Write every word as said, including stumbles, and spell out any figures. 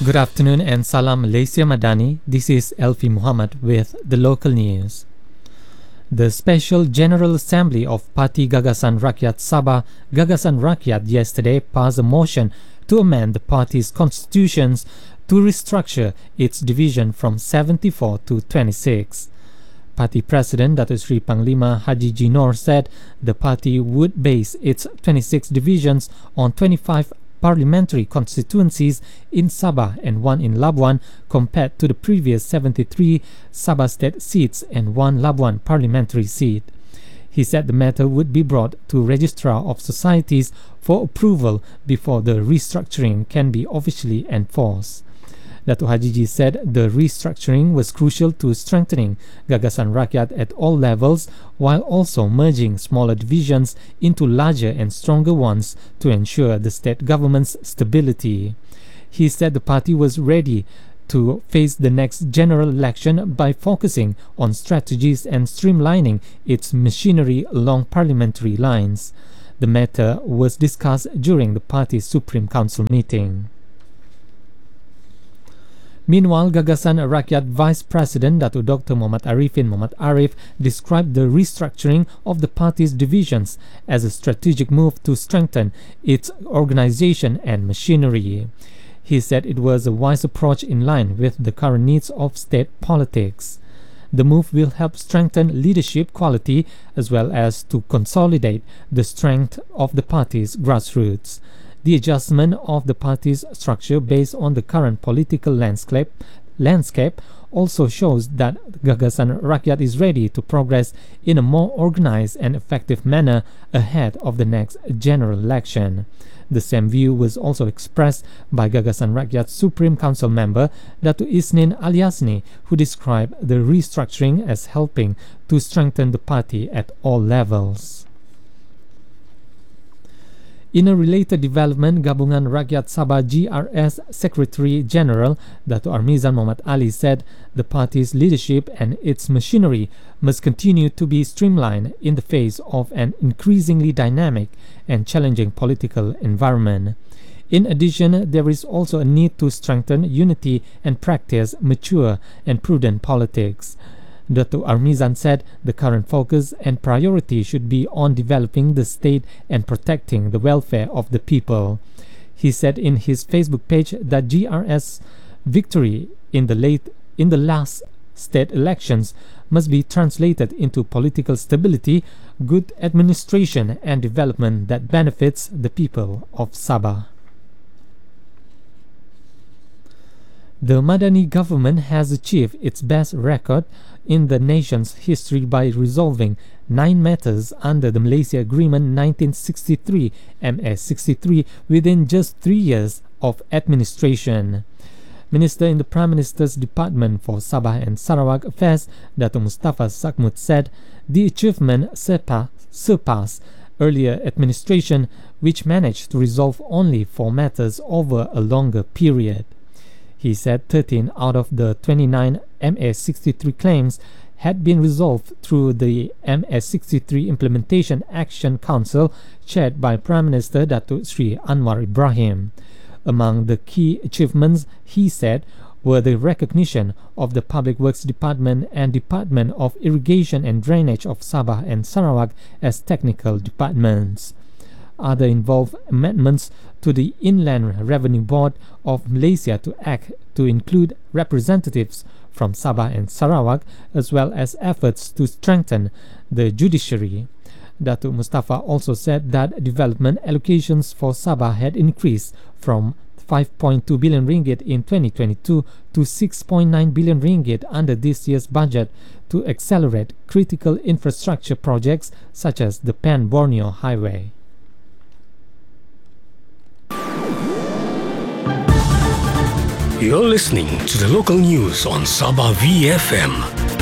Good afternoon and Salam Malaysia Madani. This is Elfi Muhammad with the local news. The Special General Assembly of Parti Gagasan Rakyat Sabah, Gagasan Rakyat, yesterday passed a motion to amend the party's constitutions to restructure its division from seventy-four to twenty-six. Party President Datuk Seri Panglima Haji Jinor said the party would base its twenty-six divisions on twenty-five parliamentary constituencies in Sabah and one in Labuan, compared to the previous seventy-three Sabah state seats and one Labuan parliamentary seat. He said the matter would be brought to Registrar of Societies for approval before the restructuring can be officially enforced. Datuk Hajiji said the restructuring was crucial to strengthening Gagasan Rakyat at all levels, while also merging smaller divisions into larger and stronger ones to ensure the state government's stability. He said the party was ready to face the next general election by focusing on strategies and streamlining its machinery along parliamentary lines. The matter was discussed during the party's Supreme Council meeting. Meanwhile, Gagasan Rakyat Vice President Datuk Doctor Muhammad Arifin Muhammad Arif described the restructuring of the party's divisions as a strategic move to strengthen its organization and machinery. He said it was a wise approach in line with the current needs of state politics. The move will help strengthen leadership quality as well as to consolidate the strength of the party's grassroots. The adjustment of the party's structure based on the current political landscape, landscape also shows that Gagasan Rakyat is ready to progress in a more organized and effective manner ahead of the next general election. The same view was also expressed by Gagasan Rakyat Supreme Council member Datuk Isnin Aliasni, who described the restructuring as helping to strengthen the party at all levels. In a related development, Gabungan Rakyat Sabah G R S Secretary General Datuk Armizan Muhammad Ali said the party's leadership and its machinery must continue to be streamlined in the face of an increasingly dynamic and challenging political environment. In addition, there is also a need to strengthen unity and practice mature and prudent politics. Datuk Armizan said the current focus and priority should be on developing the state and protecting the welfare of the people. He said in his Facebook page that G R S victory in the late in the last state elections must be translated into political stability, good administration and development that benefits the people of Sabah. The Madani government has achieved its best record in the nation's history by resolving nine matters under the Malaysia Agreement nineteen sixty-three M A sixty-three within just three years of administration. Minister in the Prime Minister's Department for Sabah and Sarawak Affairs, Datuk Mustafa Sakmut, said the achievement surpa- surpassed earlier administration, which managed to resolve only four matters over a longer period. He said thirteen out of the twenty-nine M A sixty-three claims had been resolved through the M A sixty-three Implementation Action Council chaired by Prime Minister Datuk Sri Anwar Ibrahim. Among the key achievements, he said, were the recognition of the Public Works Department and Department of Irrigation and Drainage of Sabah and Sarawak as technical departments. Other involve amendments to the Inland Revenue Board of Malaysia to act to include representatives from Sabah and Sarawak, as well as efforts to strengthen the judiciary. Datuk Mustafa also said that development allocations for Sabah had increased from five point two billion ringgit in twenty twenty-two to six point nine billion ringgit under this year's budget to accelerate critical infrastructure projects such as the Pan-Borneo Highway. You're listening to the local news on Sabah V F M.